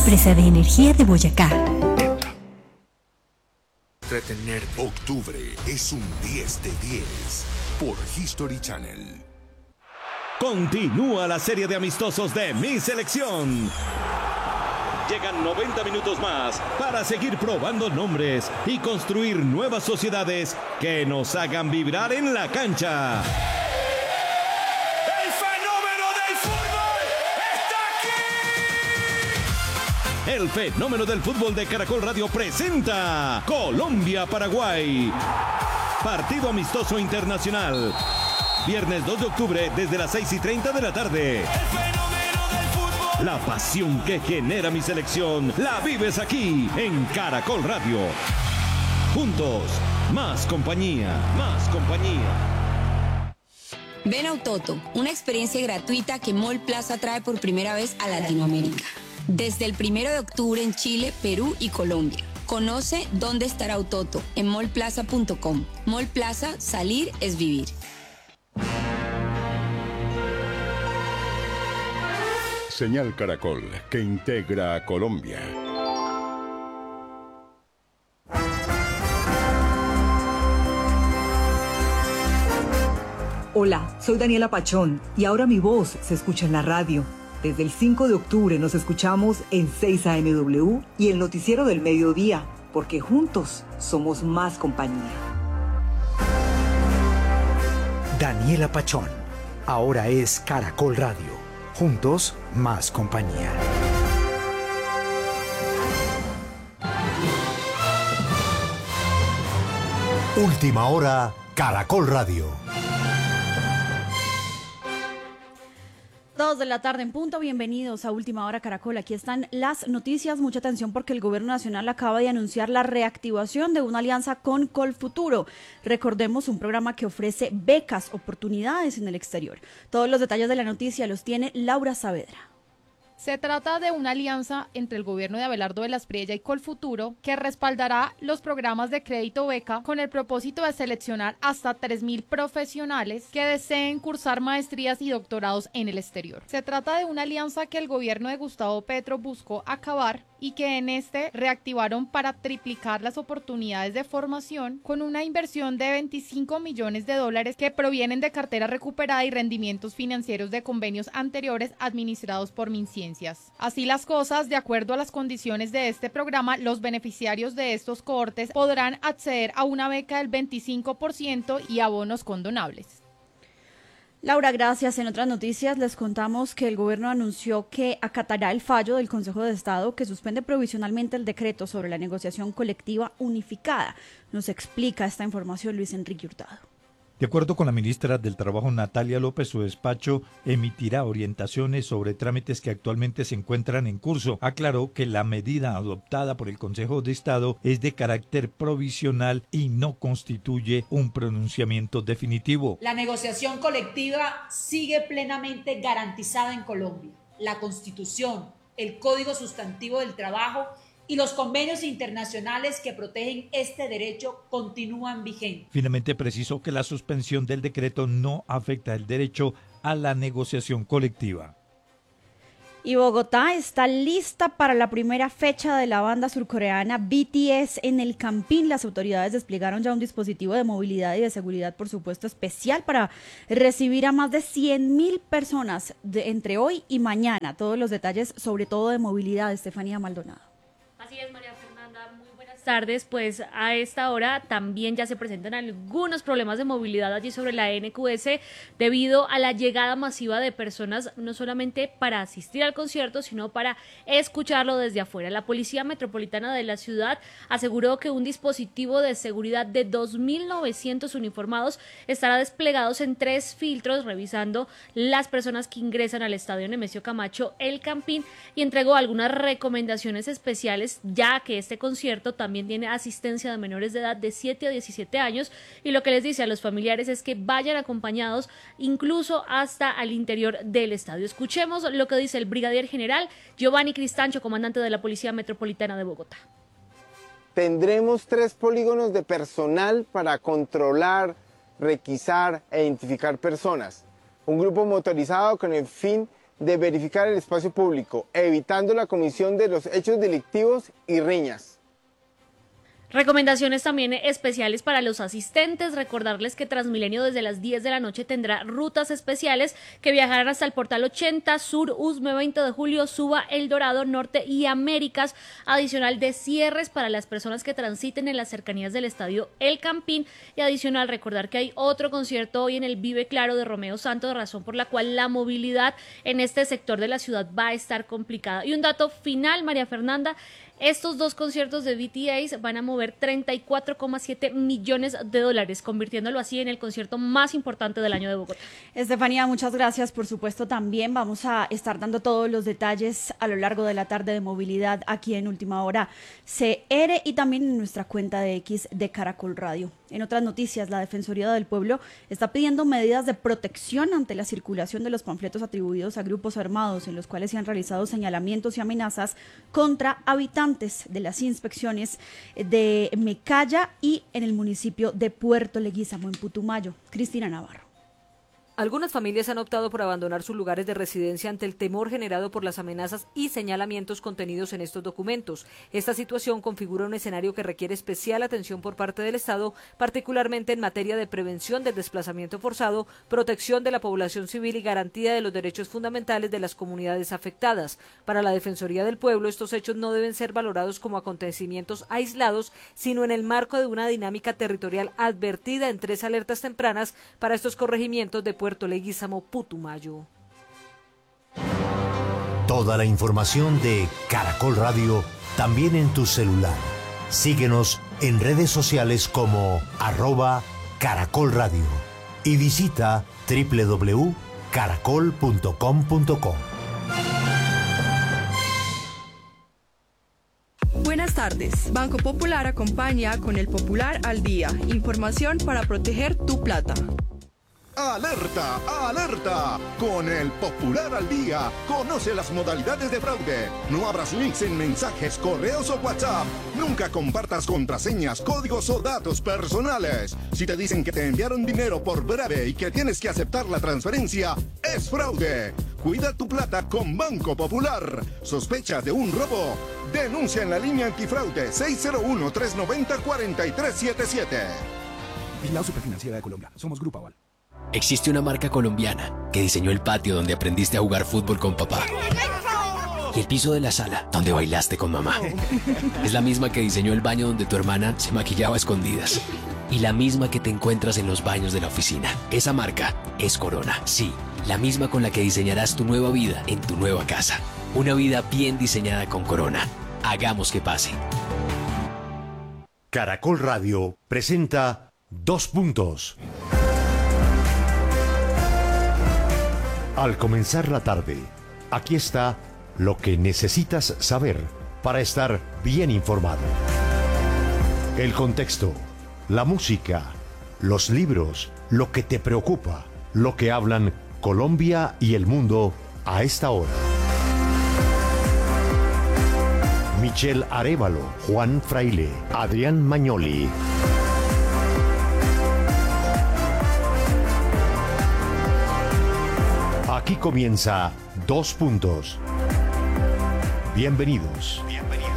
empresa de energía de Boyacá. Entretener. Octubre es un 10 de 10 por History Channel. Continúa la serie de amistosos de Mi Selección. Llegan 90 minutos más para seguir probando nombres y construir nuevas sociedades que nos hagan vibrar en la cancha. ¡El fenómeno del fútbol está aquí! El fenómeno del fútbol de Caracol Radio presenta Colombia-Paraguay. Partido amistoso internacional. Viernes 2 de octubre desde las 6:30 de la tarde. ¡El fenómeno del fútbol! La pasión que genera Mi Selección la vives aquí en Caracol Radio. Juntos, más compañía, más compañía. Ven a Autoto, una experiencia gratuita que Mall Plaza trae por primera vez a Latinoamérica. Desde el 1 de octubre en Chile, Perú y Colombia. Conoce dónde estará Autoto en mallplaza.com. Mall Plaza, salir es vivir. Señal Caracol, que integra a Colombia. Hola, soy Daniela Pachón y ahora mi voz se escucha en la radio. Desde el 5 de octubre nos escuchamos en 6 AMW y el noticiero del mediodía, porque juntos somos más compañía. Daniela Pachón, ahora es Caracol Radio. Juntos, más compañía. Última hora, Caracol Radio. 2 de la tarde en punto, bienvenidos a Última Hora Caracol. Aquí están las noticias, mucha atención porque el gobierno nacional acaba de anunciar la reactivación de una alianza con Colfuturo. Recordemos, un programa que ofrece becas, oportunidades en el exterior. Todos los detalles de la noticia los tiene Laura Saavedra. Se trata de una alianza entre el gobierno de Abelardo de la Espriella y Colfuturo que respaldará los programas de crédito beca con el propósito de seleccionar hasta 3.000 profesionales que deseen cursar maestrías y doctorados en el exterior. Se trata de una alianza que el gobierno de Gustavo Petro buscó acabar y que en este reactivaron para triplicar las oportunidades de formación con una inversión de $25 millones que provienen de cartera recuperada y rendimientos financieros de convenios anteriores administrados por MinCiencias. Así las cosas, de acuerdo a las condiciones de este programa, los beneficiarios de estos cohortes podrán acceder a una beca del 25% y a bonos condonables. Laura, gracias. En otras noticias les contamos que el gobierno anunció que acatará el fallo del Consejo de Estado que suspende provisionalmente el decreto sobre la negociación colectiva unificada. Nos explica esta información Luis Enrique Hurtado. De acuerdo con la ministra del Trabajo, Natalia López, su despacho emitirá orientaciones sobre trámites que actualmente se encuentran en curso. Aclaró que la medida adoptada por el Consejo de Estado es de carácter provisional y no constituye un pronunciamiento definitivo. La negociación colectiva sigue plenamente garantizada en Colombia. La Constitución, el Código Sustantivo del Trabajo y los convenios internacionales que protegen este derecho continúan vigentes. Finalmente precisó que la suspensión del decreto no afecta el derecho a la negociación colectiva. Y Bogotá está lista para la primera fecha de la banda surcoreana BTS en el Campín. Las autoridades desplegaron ya un dispositivo de movilidad y de seguridad, por supuesto, especial para recibir a más de 100.000 personas entre hoy y mañana. Todos los detalles, sobre todo de movilidad, Estefanía Maldonado. Así es, María Fernanda, muy buenas tardes. Pues a esta hora también ya se presentan algunos problemas de movilidad allí sobre la NQS debido a la llegada masiva de personas, no solamente para asistir al concierto, sino para escucharlo desde afuera. La Policía Metropolitana de la ciudad aseguró que un dispositivo de seguridad de 2.900 uniformados estará desplegados en 3 filtros, revisando las personas que ingresan al estadio Nemesio Camacho, El Campín, y entregó algunas recomendaciones especiales, ya que este concierto también tiene asistencia de menores de edad de 7 a 17 años, y lo que les dice a los familiares es que vayan acompañados incluso hasta al interior del estadio. Escuchemos lo que dice el brigadier general Giovanni Cristancho, comandante de la Policía Metropolitana de Bogotá. Tendremos 3 polígonos de personal para controlar, requisar e identificar personas. Un grupo motorizado con el fin de verificar el espacio público, evitando la comisión de los hechos delictivos y riñas. Recomendaciones también especiales para los asistentes. Recordarles que Transmilenio desde las 10 de la noche tendrá rutas especiales que viajarán hasta el Portal 80, Sur, Usme, 20 de Julio, Suba, El Dorado, Norte y Américas. Adicional de cierres para las personas que transiten en las cercanías del estadio El Campín. Y adicional, recordar que hay otro concierto hoy en el Vive Claro de Romeo Santos, razón por la cual la movilidad en este sector de la ciudad va a estar complicada. Y un dato final, María Fernanda. Estos dos conciertos de BTS van a mover 34,7 millones de dólares, convirtiéndolo así en el concierto más importante del año de Bogotá. Estefanía, muchas gracias. Por supuesto, también vamos a estar dando todos los detalles a lo largo de la tarde de movilidad aquí en Última Hora CR y también en nuestra cuenta de X de Caracol Radio. En otras noticias, la Defensoría del Pueblo está pidiendo medidas de protección ante la circulación de los panfletos atribuidos a grupos armados en los cuales se han realizado señalamientos y amenazas contra habitantes de las inspecciones de Mecaya y en el municipio de Puerto Leguízamo, en Putumayo. Cristina Navarro. Algunas familias han optado por abandonar sus lugares de residencia ante el temor generado por las amenazas y señalamientos contenidos en estos documentos. Esta situación configura un escenario que requiere especial atención por parte del Estado, particularmente en materia de prevención del desplazamiento forzado, protección de la población civil y garantía de los derechos fundamentales de las comunidades afectadas. Para la Defensoría del Pueblo, estos hechos no deben ser valorados como acontecimientos aislados, sino en el marco de una dinámica territorial advertida en 3 alertas tempranas para estos corregimientos de Puerto Leguízamo, Putumayo. Toda la información de Caracol Radio también en tu celular. Síguenos en redes sociales como @Caracol Radio y visita www.caracol.com.co. Buenas tardes. Banco Popular acompaña con el Popular al Día. Información para proteger tu plata. ¡Alerta! ¡Alerta! Con el Popular al Día, conoce las modalidades de fraude. No abras links en mensajes, correos o WhatsApp. Nunca compartas contraseñas, códigos o datos personales. Si te dicen que te enviaron dinero por breve y que tienes que aceptar la transferencia, es fraude. Cuida tu plata con Banco Popular. ¿Sospechas de un robo? Denuncia en la línea antifraude 601-390-4377. Vigilado Superfinanciera de Colombia. Somos Grupo Aval. Existe una marca colombiana que diseñó el patio donde aprendiste a jugar fútbol con papá y el piso de la sala donde bailaste con mamá. Es la misma que diseñó el baño donde tu hermana se maquillaba a escondidas y la misma que te encuentras en los baños de la oficina. Esa marca es Corona. Sí, la misma con la que diseñarás tu nueva vida en tu nueva casa. Una vida bien diseñada con Corona. Hagamos que pase. Caracol Radio presenta 2 puntos. Al comenzar la tarde, aquí está lo que necesitas saber para estar bien informado. El contexto, la música, los libros, lo que te preocupa, lo que hablan Colombia y el mundo a esta hora. Michelle Arévalo, Juan Fraile, Adrián Magnoli. Aquí comienza 2 puntos. Bienvenidos.